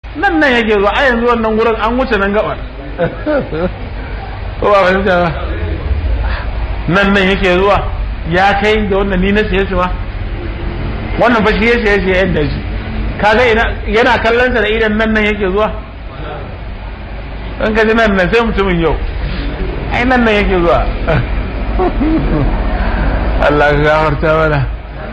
nan yake zuwa a yanzu wannan gurin an wuce nan gabar ko ba fahimta ba nan yake zuwa ya kai da wannan ni na siye shi ba wannan ba shi ya siye shi yadda shi kaga yana kallon sa da idan nan yake zuwa an kaji nan sai mutumin yau ai nan yake zuwa Allah ka gafarta mana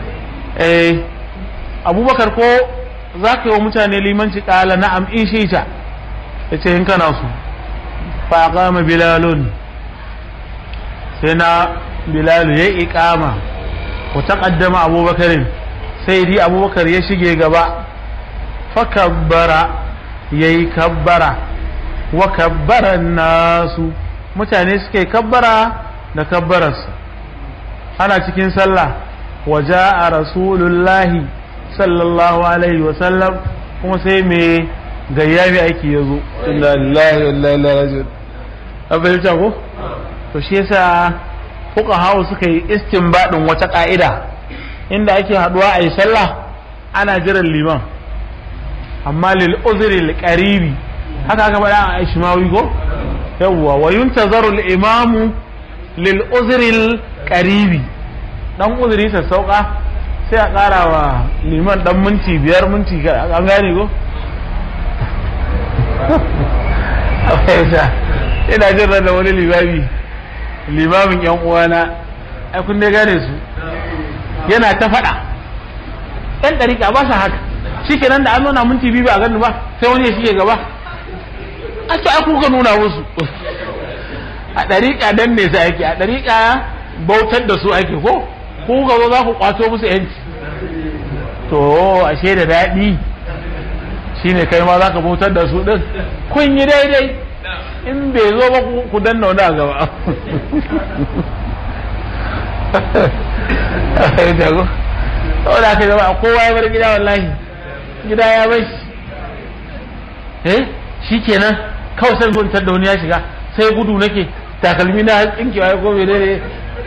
Abubakar ko za ka yi wa mutane limanci ƙala na'am in shi ta ya ce in kana su fa kama bilalun sai na bilalu ya iƙama ko ta ƙaddama abubakarin sai di abubakar ya shige gaba fa kabbara ya yi kabbara wa kabbaran nasu mutane suka yi kabbara da kabbararsa ana cikin sallah waje a rasulullahi sallallahu alaihi wasallam kuma sai mai gayyami aiki ya zo inna lillahi wa inna ilaihi raji'un abin ta ko to shi yasa fuqaha suka yi istinbadin wata ka'ida inda ake haduwa a yi sallah ana jiran liman amma lil uzri al qaribi haka aka bada a ishmawi ko yawwa wa yuntazaru al imamu lil uzri al qaribi dan uzuri sa sauka sai a ƙara wa liman ɗan minti 5 minti an gane ko? ina jin da wani limamin yan uwana ai kun dai gane su yana ta faɗa ɗan ɗariƙa ba sa haka shi kenan da an nuna minti 2 ba a gani ba sai wani ya shige gaba a ce ai kuka nuna musu a ɗariƙa dan ne sa ake a ɗariƙa bautar da su ake ko ku ga za ku kwato musu yanci to ashe da daɗi shine kai ma za ka bautar da su ɗin kun yi daidai in bai zo ba ku danna wani a gaba saboda aka gaba kowa ya bar gida wallahi gida ya bai shi kenan kawai sai guntar da wani ya shiga sai gudu nake takalmi na tsinkewa ya gobe daidai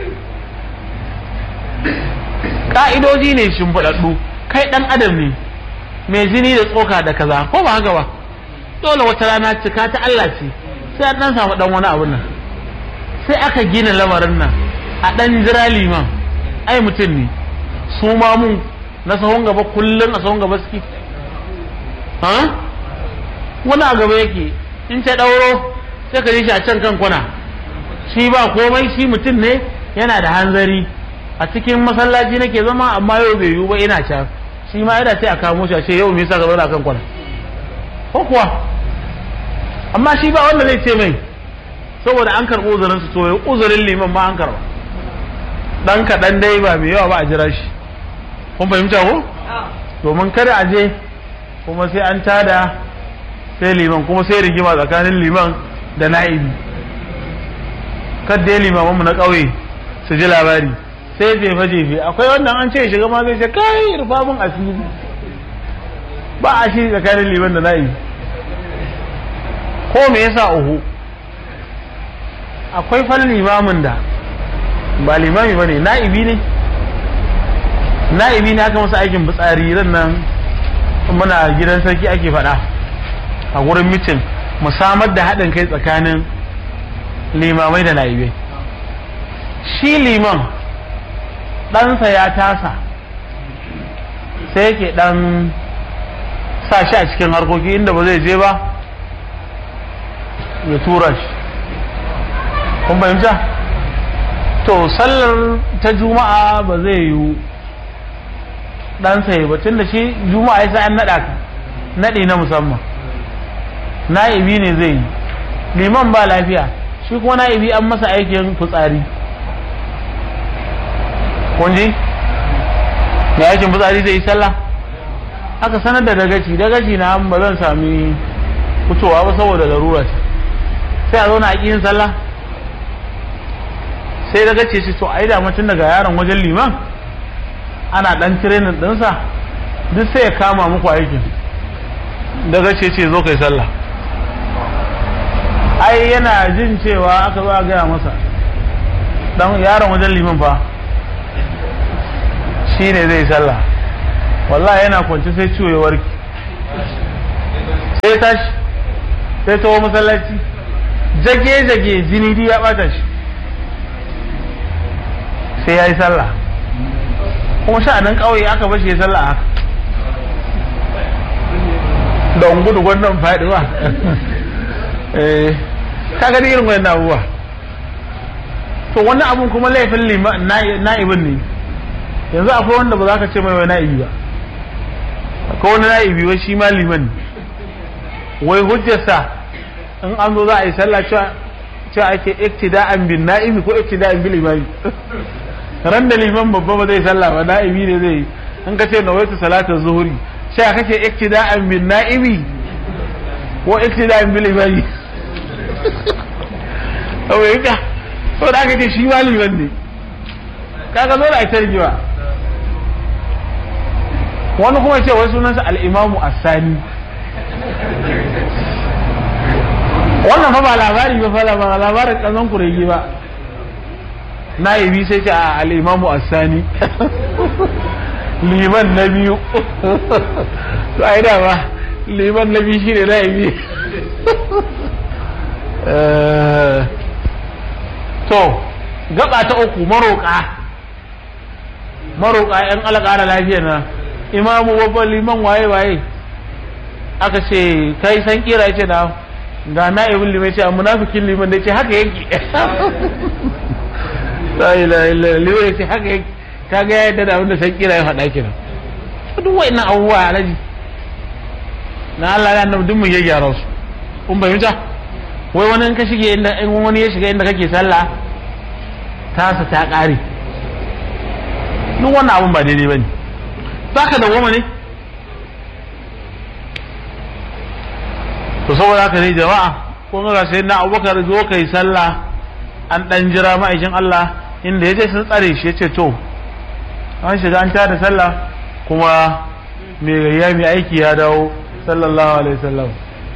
ka'idoji ne shimfiɗaɗɗu kai ɗan adam ne mai jini da tsoka da kaza ko ba haka ba dole wata rana cika ta Allah ce sai an ɗan samu ɗan wani abun nan sai aka gina lamarin nan a ɗan jira liman ai mutum ne su ma mun na sahun gaba kullum a sahun gaba suke wani a gaba yake in ta ɗauro sai ka ji shi a can kan kwana shi ba komai shi mutum ne yana da hanzari a cikin masallaci nake zama amma yau bai yiwu ba ina can shi ma yana sai a kamo shi a ce yau me yasa ka zauna kan kwana ko kuwa amma shi ba wanda zai ce mai saboda an karɓo uzurin su to uzurin liman ma an karɓa dan kaɗan dai ba mai yawa ba a jira shi kun fahimta ko domin kada a je kuma sai an tada sai liman kuma sai rigima tsakanin liman da na'ibi kadda limaman mu na ƙauye su ji labari sai jefe akwai wannan an ce shiga ma zai ce kai rufa mun asiri ba a shi tsakanin liman da na'ibi ko me yasa uhu akwai fal limamin da ba limami bane na'ibi ne aka masa aikin fitsari ran nan muna gidan sarki ake faɗa a gurin mitin mu samar da haɗin kai tsakanin limamai da na'ibai shi liman ɗansa ya tasa sai yake ɗan sa shi a cikin harkoki inda ba zai je ba ya tura shi kun fahimta to sallar ta juma'a ba zai yiwu ɗansa ya batun da shi juma'a ya sa an naɗa ka naɗi na musamman na'ibi ne zai yi liman ba lafiya shi kuma na'ibi an masa aikin fitsari kunji mai aikin fitsari zai yi sallah aka sanar da dagaci na ba zan sami fitowa ba saboda larura ce sai a zauna a ƙin sallah sai dagaci shi to ai da mutum daga yaron wajen liman ana dan training dinsa duk sai ya kama muku aikin dagaci ce zo kai sallah ai yana jin cewa aka zo a gaya masa dan yaron wajen liman fa shi ne zai sallah wallahi yana kwanci sai ciwo ya warki sai tashi sai tawo masallaci jage jini ya bata shi sai ya yi sallah kuma sha'anin ƙauye aka bashi ya sallah haka don gudu gwannan faɗiwa ka gani irin wani abubuwa to wani abun kuma laifin na'ibin ne yanzu akwai wanda ba za ka ce mai wai na'ibi ba akwai wani na'ibi wai shi ma liman wai hujjarsa in an zo za a yi sallah cewa ake iktida'an bin na'ibi ko iktida'an bil imami ran da liman babba ba zai sallah ba na'ibi ne zai yi in ka ce nawaitu salatar zuhuri sai kake iktida'an bin na'ibi ko iktida'an bil imami kawai ka so da aka ce shi ma liman ne kaga zo da ita rijiwa wani kuma ce wai sunansa al-imamu as-sani wannan fa ba labari ba fa ba labarin kazan kuregi ba na'ibi sai ce a al-imamu as-sani liman na biyu to ai da ba liman na biyu shine na'ibi to gaba ta uku maroƙa yan alƙara lafiya na imamu babban liman waye aka ce kai san kira yace na ga na'ibul liman ce munafikin liman da ce haka yake la ilaha illa liman yace haka yake kaga ya yadda da abin da san kira ya faɗa kenan duk wa'annan abubuwa alaji na Allah ya annabi duk mun gyara su kun bayyana wai wani in ka shige inda in wani ya shiga inda kake sallah tasa ta ƙare duk wannan abun ba daidai bane zaka da goma ne to saboda haka ne jama'a ko ga sai na Abubakar zo kai sallah an dan jira ma'aikin Allah inda yaje sun tsare shi yace to an shiga an tada sallah kuma me gayya mai aiki ya dawo sallallahu alaihi wasallam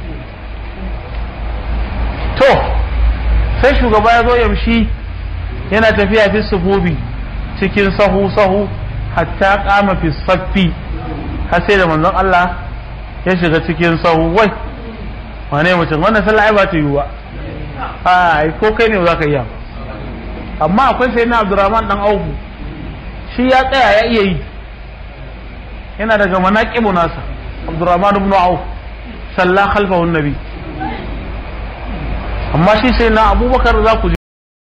to sai shugaba ya zo yamshi yana tafiya fi sufubi cikin sahu hatta kama fi saffi har sai da manzon Allah ya shiga cikin sahu wai wane mutum wannan sallah ai ba ta yi ba ai ko kai ne ba za ka iya amma akwai sai na Abdurrahman dan Auf shi ya tsaya ya iya yi yana daga manaqibu nasa Abdurrahman ibn Auf salla khalfahu an-nabi amma shi sai na Abubakar za ku ji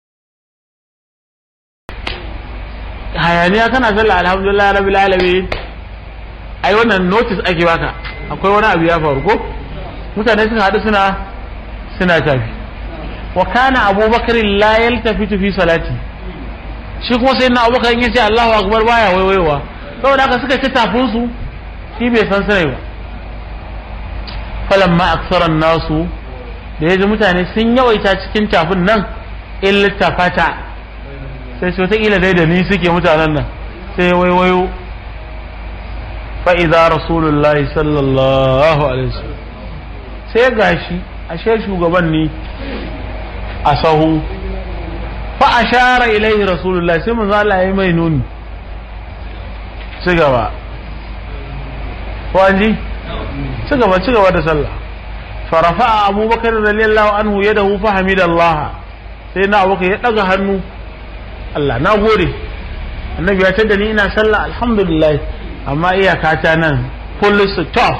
hayaniya kana sallah alhamdulillah rabbil alamin ai wannan notice ake baka akwai wani abu ya faru ko mutane suka hadu suna tafi wa kana Abubakar la yaltafitu fi salati shi kuma sai na Abubakar yace Allahu akbar baya waiwaiwa saboda haka suka ci tafin su shi bai san sai ba falamma aksara nasu da yaji mutane sun yawaita cikin tafin nan iltafata sai su ta ila dai da ni suke mutanen nan sai waiwayo fa idza rasulullahi sallallahu alaihi wasallam sai gashi ashe shugaban ne a sahu fa ashara ilaihi rasulullahi sai manzo Allah yayi mai nuni ci gaba wani ci gaba da sallah farafa abubakar radiyallahu anhu yadahu fa hamidallah sai na abubakar ya daga hannu Allah na gode annabi ya tada ni ina sallah alhamdulillah amma iyaka ta nan full stop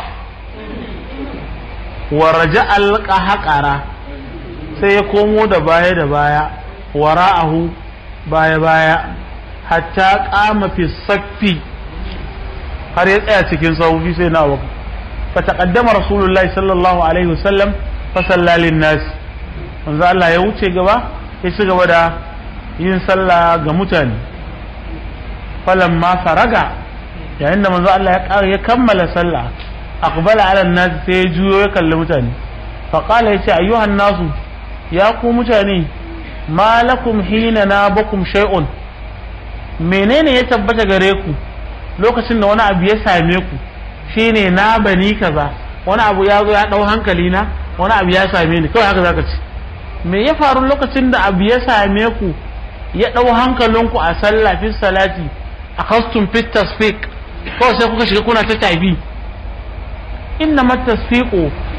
wa raja'a alqahqara sai ya komo da baya wara'ahu baya hatta qama fi saffi har ya tsaya cikin sahufi sai na abubakar fa taqaddama rasulullahi sallallahu alaihi wasallam fa salla lin nas manzo Allah ya wuce gaba ya ci gaba da yin sallah ga mutane falamma faraga yayin da manzo Allah ya kammala sallah aqbala ala nas sai ya juyo ya kalli mutane fa qala yace ayyuhan nasu ya ku mutane malakum hina nabakum shay'un menene ya tabbata gare ku lokacin da wani abu ya same ku shine na bani kaza wani abu ya zo ya dau hankali na wani abu ya same ni kawai haka zaka ce me ya faru lokacin da abu ya same ku ya dau hankalinku a sallah fi salati akhastum fit tasfiq ko sai kuka shiga kuna ta tabi inna matasfiqu